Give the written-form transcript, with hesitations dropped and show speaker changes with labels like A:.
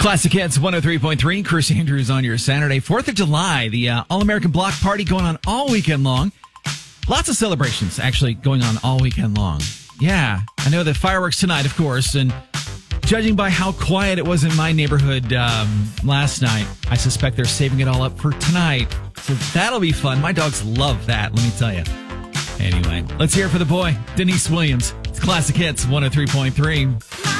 A: Classic Hits 103.3. Chris Andrews on your Saturday. 4th of July, the All-American Block Party going on all weekend long. Lots of celebrations actually going on all weekend long. Yeah, I know the fireworks tonight, of course, and judging by how quiet it was in my neighborhood last night, I suspect they're saving it all up for tonight. So that'll be fun. My dogs love that, let me tell you. Anyway, let's hear it for the boy, Denise Williams. It's Classic Hits 103.3.